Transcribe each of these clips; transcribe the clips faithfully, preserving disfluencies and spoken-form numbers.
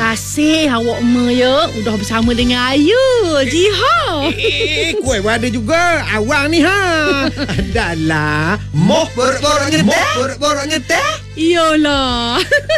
kasih awak me ya. Udah bersama dengan Ayu. Jiha. Eh, kuih ada juga. Awang ni ha. Adalah moh borok-borok ngeteh. Moh borok-borok ngeteh. Iyalah.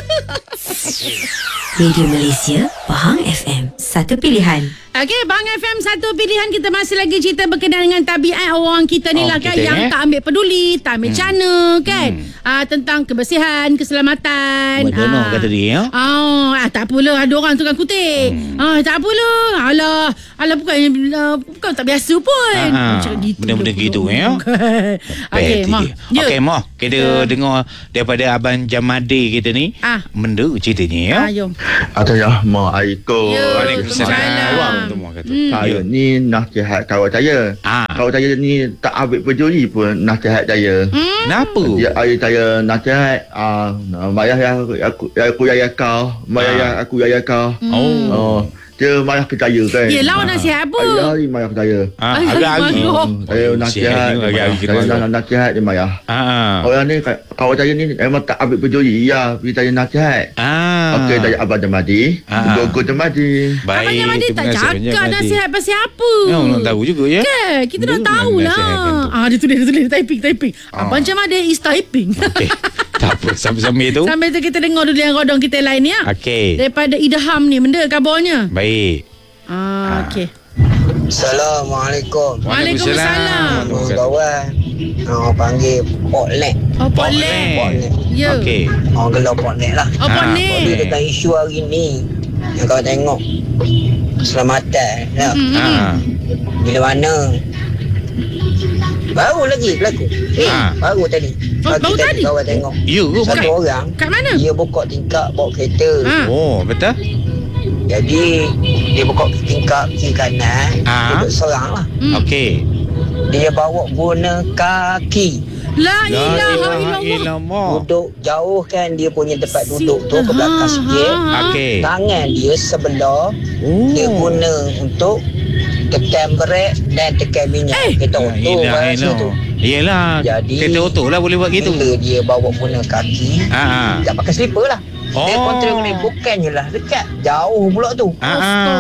Radio Malaysia, Pahang F M, satu pilihan. Okey, Bang F M satu pilihan. Kita masih lagi cerita berkenaan dengan tabiat orang kita ni oh, lah kan, kita, yang eh? tak ambil peduli, tak ambil hmm. cana kan. Hmm. Ah, tentang kebersihan, keselamatan. Berdono ah. kata dia ya. Ah, ah, tak apalah, ada orang tukang kutip. Hmm. Ah, tak apalah. Alah, alah bukan uh, bukan tak biasa pun. Ah, macam gitu. benda-benda gitu ya. Okey, Mah. Ya. Okey, Mah. Kita yeah. dengar daripada Abang Jamadi kita ni. Ah. Benda ceritanya ya. Ah, jom. Assalamualaikum. Ya, Waalaikumsalam. Hmm. Saya ni nasihat kawan saya. Ah. Kawan saya ni tak ambil peduli pun nasihat saya. Hmm. Kenapa? Dia ayah saya nasihat, ah, mayah yang aku aku yaya kau, mayah yang aku yaya kau. Oh. Oh, dia mayah percaya kan. Yelah, awak nasihat apa? Ayah ni mayah percaya. Ah, Ay, agak-agak. malu. Saya nasihat, dia mayah. Saya nak nasihat dia mayah. Ah. Orang ni kawan saya ni memang tak ambil peduli. Ya, pergi saya nasihat. Ah. Okey, dari Abang Jamadi. Ah. Gogo Jamadi. Baik. Abang Jamadi tak cakap nasihat pasal apa. Ya, orang tahu juga ya. Kan, kita Dia dah tahulah. nasihatkan tu. Ah, dia tulis, dia tulis, typing, typing. Ah. Abang Jamadi is typing. Okey. Tak apa, sambil-sambil tu. Sambil tu kita dengar dulu yang rodong kita lain ya. Okey. Daripada Idham ni, benda kabarnya. Baik. Ah, okey. Assalamualaikum. Waalaikumsalam. Nama kawan orang panggil Potlet. Oh, Potlet. Potlet. Ya. Okey. Orang gelar Potlet lah. Oh, Ah, Potlet. Dia tentang isu hari ni yang kau tengok keselamatan ya. Hmm. Ah. Bila mana baru lagi berlaku eh, Ah. baru tadi Oh, pagi baru tadi? kawan tengok Ya ke satu bukan? orang Kat mana? dia bokok tingkap bawa kereta. Ah. Oh, betul? Jadi dia bokok tingkap kiri kanan. Ah. Duduk seorang lah. Hmm. Okey. Dia bawa guna kaki. La La ilaha ilaha illallah. illallah. Duduk jauh kan dia punya tempat duduk tu ke belakang Ah, sikit. ah, ah. Okey. Tangan dia sebelah Oh. dia guna untuk tekan brek dan tekan minyak. Eh. Kereta La auto ilaha bahasa tu. illallah. Yelah. Jadi Kereta auto lah boleh buat gitu. Bila dia bawa guna kaki, Ah. tak pakai slipper lah. Dia Oh. kontrol ni bukannya lah dekat, jauh pula tu. Ah.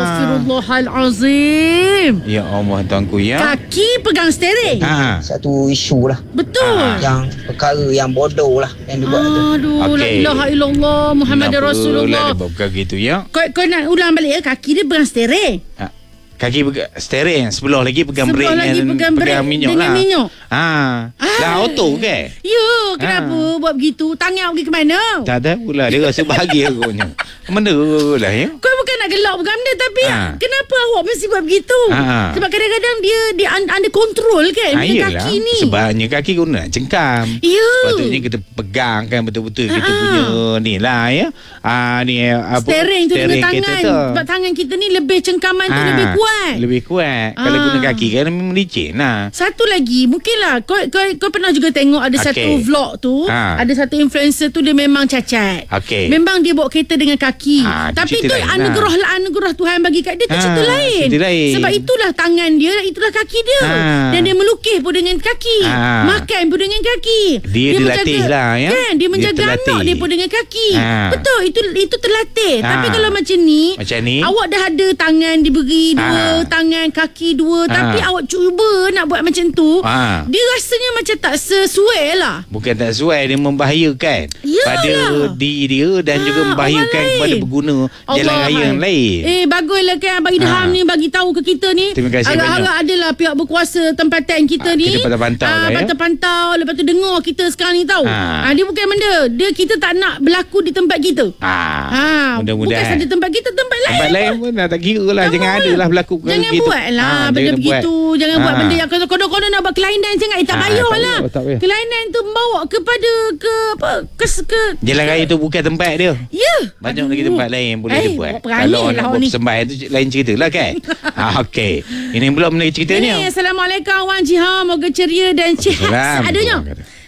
Astaghfirullahalazim. Ya Allah tuanku ya. Kaki pegang steering. Ah. Satu isu lah. Betul. Ah. Yang perkara yang bodoh lah yang dia buat tu. Aduh, la Okey. ilaha illallah Muhammad Kenapa Rasulullah. lah dia buat gitu ya. Kau, kau nak ulang balik ya, kaki dia pegang steering. Ah. Kaki pegang steering, sebelah lagi pegang Sebelah brake lagi dan pegang brake minyak dengan lah. minyak. Ah. Ah. Lah auto ke? Ya, kenapa buat begitu? Tangan pergi ke mana? Tak tahu lah. Dia rasa bahagia agaknya. Benda lah ya. Kau bukan nak gelak bukan benda, tapi Ha. kenapa awak mesti buat begitu? Ha. Sebab kadang-kadang dia dia under control kan, Ah, punya yelah. kaki ni. Sebabnya kaki guna nak cengkam. Ya. Patutnya kita pegang kan betul-betul Ha. kita punya ni lah ya. Ah ni apa? Steering tu dengan kita tangan. tu. Sebab tangan kita ni lebih cengkaman tu Ah, lebih kuat. Lebih kuat. Kalau Ah. guna kaki kan memang licin lah. Satu lagi, mungkinlah kau kau kau pernah juga tengok ada Okey. satu vlog tu, Ha. ada satu influencer tu dia memang cacat. Okey. Memang dia bawa kereta dengan kaki. Ha, tu Tapi cerita tu lain anugerah lah. anugerah Tuhan bagi kat dia tu Ha, cerita lain. cerita lain. Sebab itulah tangan dia, itulah kaki dia. Ha. Dan dia melukis pun dengan kaki. Ha. Makan pun dengan kaki. Dia dilatih lah, ya. Kan, dia Dia menjaga terlatih. anak dia pun dengan kaki. Ha. Betul, itu itu terlatih. Ha. Tapi kalau macam ni, Macam ni? awak dah ada tangan diberi dua, Ha. tangan kaki dua, Ha. tapi awak cuba nak buat macam tu, Ha. dia rasanya macam tak sesuai lah. Bukan tak sesuai, dia membahayakan Yalah. pada diri dia dan Ha, juga membahayakan orang lain. kepada pengguna jalan Allah, raya yang hai. lain. Eh, baguslah kan Abang Idham Ha. ni bagi tahu ke kita ni. Terima kasih Agak-agak adalah pihak berkuasa tempatan kita Ha, ni. kita pantau-pantau Ah, lah, ya. pantau-pantau. Lepas tu dengar kita sekarang ni tahu. Ha. Ah, dia bukan benda. Dia kita tak nak berlaku di tempat kita. Ah, Ha, mudah-mudahan. bukan saja tempat kita, tempat lain. Tempat lain pun dah tak kira lah. Jangan buat. ada lah berlaku Jangan gitu. buat lah Ah, benda jangan begitu. buat. Jangan buat Ah. benda yang konon-konon nak buat kelainan sangat. Eh, tak Ah, payah tak lah. payah, tak payah. Kelainan tu membawa kepada ke apa? Ke, ke Jalan raya tu bukan tempat dia. Ya. Banyak lagi tempat lain boleh Eh, dia buat. berani Kalau lah nak awak buat ni. persembahan tu lain cerita lah kan. ah, Okey. Ini belum lagi ceritanya. Ini Assalamualaikum Wan Jiha. Moga ceria dan sihat Salam. seadanya.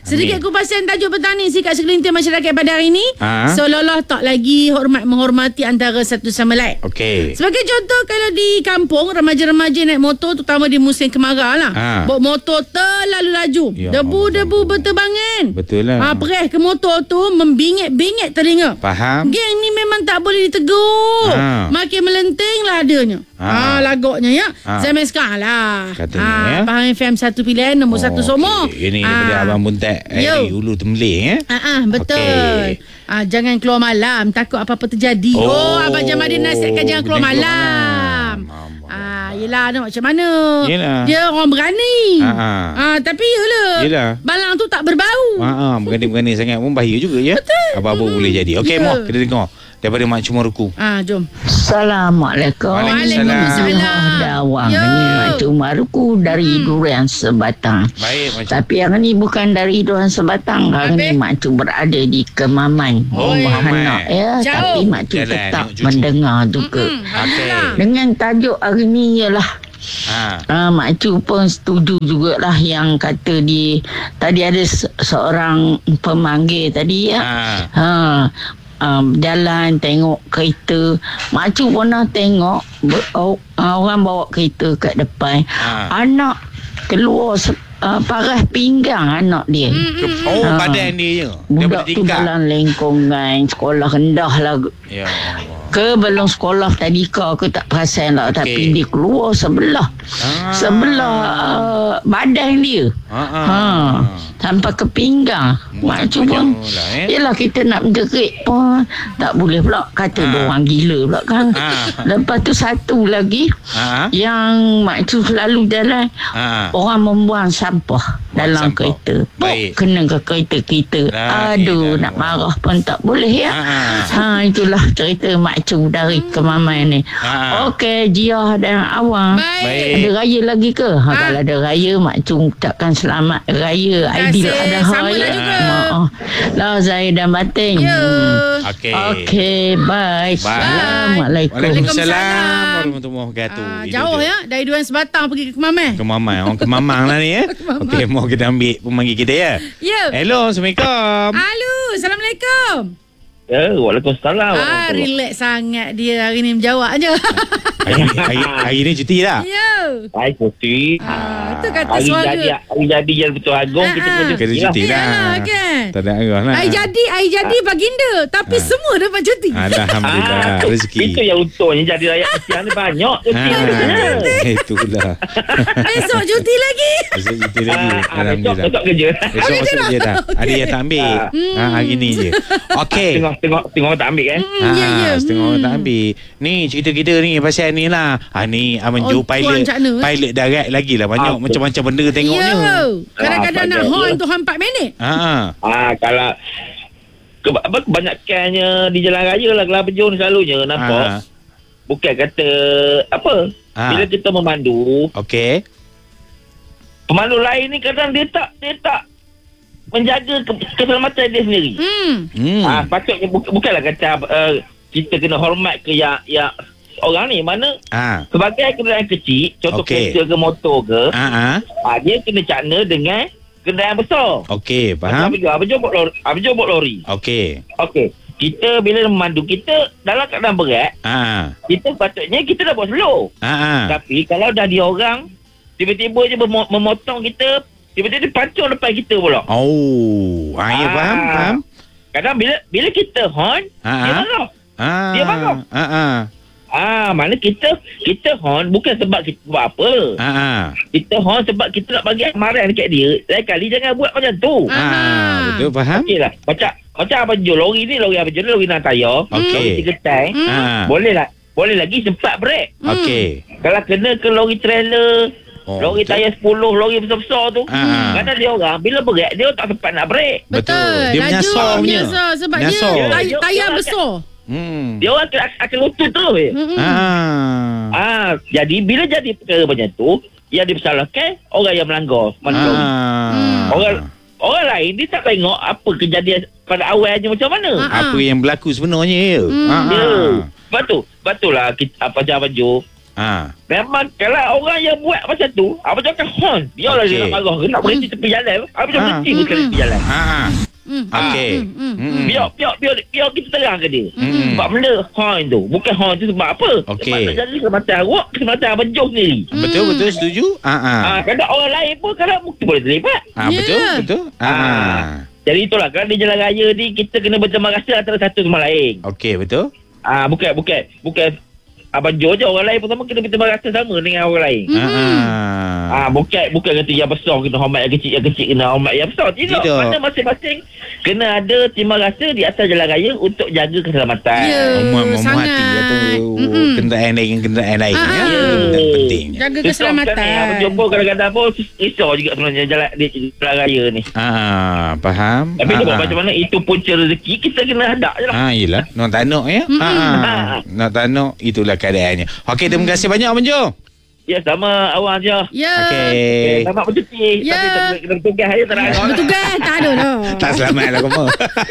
Sedikit Amin. kupasan tajuk petang ni sikat segelintir masyarakat pada hari ni. Ha? Seolah-olah tak lagi hormat menghormati antara satu sama lain. Okey. Sebagai contoh, kalau di kampung remaja-remaja naik motor, terutama di musim kemarau lah, Ha. bawa motor terlalu laju, Ya debu-debu berterbangan. Betul lah. Ha, perih ke motor tu membingit-bingit telinga. Faham? Geng ni memang tak boleh ditegur. Ha. Makin melenting lah adanya. Ha. Ha, lagoknya ya. Ha. Zaman sekarang lah. Katanya, ya. Pahang F M satu pilihan, nombor satu semua. Okey. Ini daripada Abang Buntek. Yo. Eh, Ulu Tembeling eh. Ah, ah, betul. Okey. Ah, jangan keluar malam, takut apa-apa terjadi. Oh, Oh, Abang Jamadin nasihatkan jangan keluar jangan keluar malam. malam. Ah, yelah, nak macam mana? Yelah. Dia orang berani. Ah, ah. Ah, tapi yelah. Yelah. Balang tu tak berbau. Ha ah, berani-berani sangat pun bahaya juga ya. Betul. Apa-apa boleh jadi. Okey, Ya. Moh, kita dengar daripada Mak Cumuruku. Ah, jom. Assalamualaikum. Waalaikumsalam. Dawang Yo. ni Mak Maruku dari Hmm. Durian Sebatang. Baik, Mak Cum. Tapi hari ni bukan dari Durian Sebatang. Hari Habis? ni Mak Cum berada di Kemaman. Oh, Rumah Kemaman. anak ya. Jauh. Tapi Mak Cum Jalan, tetap tengok cucu. mendengar juga. Hmm, Alhamdulillah. Dengan tajuk hari ni ialah Ha. Uh, Mak Cu pun setuju jugalah yang kata di tadi ada se- seorang pemanggil tadi ya. Ha. Ha. Um, jalan tengok kereta. Mak Cu pernah tengok ber- oh, uh, orang bawa kereta kat depan. Ha. Anak keluar se- uh, paras pinggang anak dia. Ke- Oh, Ha. badan dia je. Daripada Budak tu tingkap. dalam lingkungan sekolah rendah lah. Ya Allah. Ke belum sekolah tadika aku tak perasan lah. Okey. Tapi dia keluar sebelah. Ah. Sebelah uh, badan dia. Ha. Ha. Ha. Sampai ke pinggang. Buat Mak cuba. macam lah, eh. Yelah kita nak menjerit pun tak boleh pula. Kata Ha. dia orang gila pula kan. Ha. Lepas tu satu lagi. Ha. Yang Mak Cu selalu jalan. Ha. Orang membuang sampah dalam sampah. kereta. Pok, Baik. kena ke kereta kita. La Aduh, ilaha nak marah pun tak boleh ya. Ha. Ha, itulah cerita Mak Cu dari Kemaman ni. Ha. Okey, Jiah dan Awang. Baik. Ada raya lagi ke? Ha, Ha. kalau ada raya, Mak Cu ucapkan selamat raya. Terima Aidil kasih. Adha Sama ya. lah juga. Maaf. Lah Zahir dan Batin. Ya. Hmm. Okey. Okey, bye. Assalamualaikum. Waalaikumsalam warahmatullahi wabarakatuh. Ah, Itu jauh dia. ya, dari Durian Sebatang pergi ke Kemaman. Kemamang. Orang Kemamang lah ni ya. Okey, mau kita ambil pemanggil kita ya. Ya. Hello, Assalamualaikum. Halo, Assalamualaikum. Ya, Waalaikumsalam. Ah, relax sangat dia hari ni menjawab je. Hari, hari, hari ni cuti tak? Ya. Hai, Putri. Ah, tu kata Hari suara. jadi, hari jadi Yang Betul Agong, kita Ah, kena ah. Kena cuti lah. cuti lah. Yalah, kan? Tak ada arah lah. Ai jadi, ai jadi baginda, tapi Ah. semua dapat cuti. Alhamdulillah. Ah, Rezeki. Itu yang untungnya jadi rakyat Malaysia ni banyak cuti. Ah, itulah. Besok cuti lagi. Besok cuti lagi. Ah, besok, Alhamdulillah. besok kerja. Besok masuk je dah. Ada yang tak ambil. Hmm. Ha, hari ni je. Okey. Tengok, tengok, tengok orang tak ambil kan? Hmm, ya, ya. Ha, setengah orang Hmm. tak ambil. Ni cerita kita ni pasal ni lah. Ha, ni Abang Jo Oh, pilot. tuan Cakna, eh? Pilot darat lagi lah. Banyak Ah, macam-macam benda tengoknya. Ya. Kadang-kadang Ah, nak banyak, horn ya. tu horn empat minit. Ha. Ah, kalau ke, apa, kebanyakannya di jalan raya lah Kelapa Jo ni selalunya nampak. Ha. Bukan kata apa. Ah. Bila kita memandu, Okey. pemandu lain ni kadang dia tak dia tak menjaga ke, keselamatan dia sendiri. Hmm. Hmm. Ah, patutnya bu- bukanlah kata uh, kita kena hormat ke yang yang orang ni mana Ha. sebagai kenderaan kecil, contoh Okey. kereta ke motor ke, Ha. Ha. ah, dia kena cakna dengan kenderaan besar. Okey, Macam faham? apa juga, apa jom buat lori. Apa jom buat lori. Okey. Okey. Kita bila memandu, kita dalam keadaan berat, Ha. kita patutnya kita dah buat slow. Ha. Ha. Tapi kalau dah dia orang, tiba-tiba je memo- memotong kita, tiba-tiba dia pancung depan kita pula. Oh, ha, ya, Ah. faham, faham. Kadang bila bila kita horn, Ha. dia Ha. marah. Ha. Dia marah. Ha. Ha. Ah, mana kita kita horn bukan sebab kita buat apa. Ha. Ha. Kita horn sebab kita nak bagi amaran dekat dia. Lain kali jangan buat macam tu. Ah. Ha. Betul, faham? Okey lah. Macam macam apa je lori ni, lori apa je ni, lori nak tayar. Okey. Lori tiga tank. Hmm. Ha. Boleh lah. Boleh lagi sempat break. Okey. Kalau kena ke lori trailer, Oh, lori betul. tayar sepuluh, lori besar-besar tu. Ah. Kadang dia orang bila break dia tak sempat nak break. Betul. Dia Laju menyasar punya. menyasar sebab Menyasar. dia Ya, tay- dia- tayar dia- besar. Hmm. Dia orang akan, akan lutut tu. Eh. Hmm. Ha. Ah, jadi bila jadi perkara macam tu, yang dipersalahkan orang yang melanggar. Mana lori. Ha. Orang orang lain dia tak tengok apa kejadian pada awalnya macam mana. Ah. Apa yang berlaku sebenarnya ya. Hmm. Ha. Ya. Sebab tu, sebab tu lah kita, apa Abang Jo, Ha. Memang kalau orang yang buat macam tu, apa cakap hon, dia lah Okey. dia nak marah ke nak berhenti tepi jalan. Apa macam Ah. berhenti bukan tepi jalan. Ha. ha. Hmm. Okey. Hmm. Hmm. Biar, biar, biar, biar kita terang ke dia. Hmm. Sebab benda hon tu. Bukan hon tu sebab apa? Okey. Sebab nak jaga keselamatan awak, keselamatan Abang Jom sendiri. Betul betul setuju? Ha ah. Ah, kadang orang lain pun kadang mungkin boleh terlibat. Ha betul Ya. betul. Ha. Ah. Jadi itulah, kalau di jalan raya ni kita kena berteman rasa antara satu sama lain. Okey betul. Ah, bukan bukan bukan Abang Jo je, orang lain pun sama kena berteman rasa sama dengan orang lain. Ha. Ah, bukan bukan kata yang besar kena hormat, yang kecil yang kecil kena hormat yang besar. Tidak. Tidak. Mana masing-masing kena ada timbang rasa di atas jalan raya untuk jaga keselamatan. Ya. Memuat sangat. hati atau Mm-mm. kenderaan lain kenderaan lain. Ah, Ya. ah. Itu benda pentingnya. Jaga Susah keselamatan. kan ni, Abang Jo pun kadang-kadang pun risau juga sebenarnya jalan di jalan raya ni. Ah, faham. Tapi Ah, sebab ah. macam mana itu punca rezeki, kita kena hadap je lah. Ah, yelah. Nak tak nak ya. Ha. Ah. Nak tak nak itulah keadaannya. Okey, terima kasih banyak Abang Jo. Ya, sama awak je. Ya. Okey. Selamat bercuti. Ya. Tapi tak kena bertugas je terang. Bertugas tak ada lah. Tak selamat lah kamu.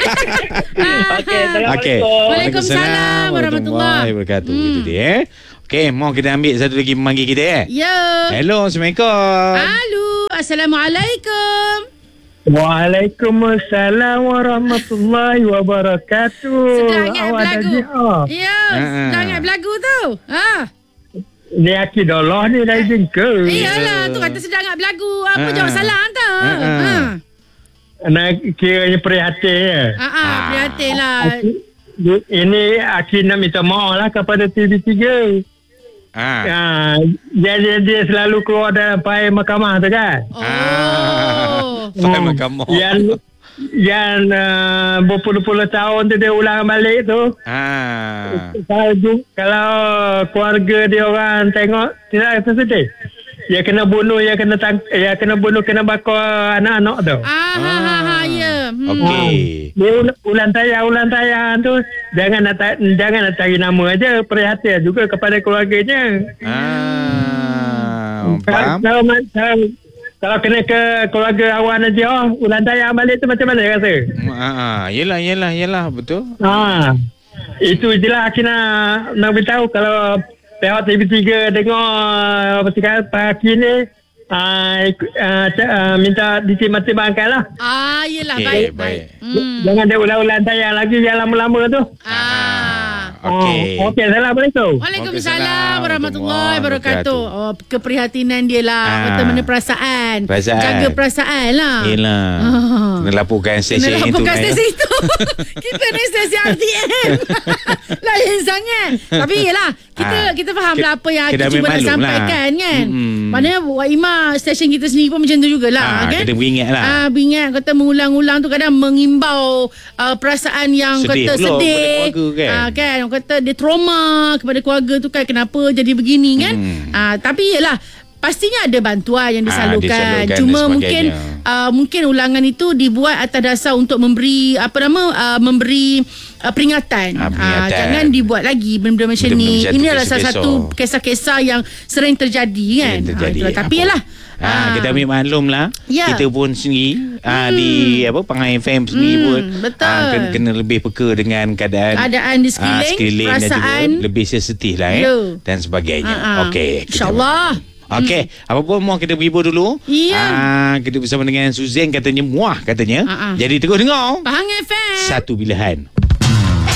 Okey, Assalamualaikum. Okey. Waalaikumsalam warahmatullahi wabarakatuh. Hmm. Itu dia eh. Okey, mau kita ambil satu lagi pemanggil kita eh. Ya. Hello, Assalamualaikum. Halo. Assalamualaikum. Waalaikumsalam warahmatullahi wabarakatuh. Sedangnya Awak dah belagu. jihad. Ya. Ah, ah. Sedangnya belagu tu. Ha. Ni Aki Dolah ni dah izin ke? Iyalah, tu kata sedang nak belagu. Apa Ah, jawab ah. salah tu? Ah, ah. Ha. Nak kiranya prihatin ya. Ha ah, prihatin lah. Ini Aki nak minta maaf lah kepada T V tiga. Ah. Ha, dia, dia selalu keluar dalam pakai mahkamah tu kan? Oh. Pakai Hmm. mahkamah. Yang yang uh, berpuluh-puluh tahun tu dia ulang balik tu. Ah. Kalau, kalau keluarga dia orang tengok tidak tersedih. Dia kena bunuh, dia kena tang, dia kena bunuh, kena bakar anak-anak tu. Ah, ha, ha, ha, ya. Hmm. Okey. Dia ulan, ulan tayang, ulan tayang tu jangan nak ta- jangan nak cari nama aja, perhatian juga kepada keluarganya. Ah. Faham? Kalau, kalau, kalau kena ke keluarga awan aja, oh, ulan tayang balik tu macam mana rasa? Ah, ah. Yelah, yelah, yelah. Betul. Ha. Itu je lah aku nak, nak beritahu kalau pihak T V tiga dengar apa cakap Pak Hakim ni uh, uh, uh, minta ditimbang-timbangkan lah. Ah, yelah, Okey, baik, baik. baik. Hmm. Jangan dia ulang-ulang tayang lagi yang lama-lama tu. Ah. Okey. Oh, okey, Assalamualaikum. Waalaikumsalam warahmatullahi wabarakatuh. wabarakatuh. Oh, keprihatinan dia lah. Ah. Betul mana perasaan. Perasaan. Jaga perasaan lah. Yelah. Ah. Kena laporkan stesen Kena itu. laporkan Naya. stesen itu. Kita ni stesen R T M. Lain sangat. Tapi yelah, kita Ah. kita faham lah apa yang Kita kita cuba ambil nak maklum sampaikan lah. kan. Mm-mm. Maknanya Wak Ima stesen kita sendiri pun macam tu jugalah Ah, kan. kena beringat lah. Ah, beringat kata mengulang-ulang tu kadang mengimbau uh, perasaan yang Sedih kata pula sedih. kepada keluarga kan. Ah, kan orang kata dia trauma kepada keluarga tu kan, kenapa jadi begini kan. Hmm. Ah, tapi yelah, pastinya ada bantuan yang Ah, disalurkan. disalurkan Cuma dan mungkin sebagainya. uh, mungkin ulangan itu dibuat atas dasar untuk memberi apa nama uh, memberi uh, peringatan. Ah, peringatan. Ah, jangan dibuat lagi benda-benda macam Benda-benda ni. macam tu, Ini adalah salah biasa-biasa. satu kisah-kisah yang sering terjadi kan. Yang terjadi. Ah, itulah. Tapi Apa? yelah. Ah, kita ambil maklum lah. Ya. Kita pun sendiri ah, di apa Pangai F M sendiri Hmm, pun betul. ah, kena, kena lebih peka dengan keadaan Keadaan di sekeliling, ah, sekeliling dan perasaan. juga lebih sensitif lah eh, Ya. dan sebagainya. Ah, ah. Okey. kita- InsyaAllah. Okey, apa pun mau kita berhibur dulu. Ya. Ah, kita bersama dengan Suzanne katanya muah katanya. Ah, ah. Jadi terus dengar. Pahang F M. Satu pilihan.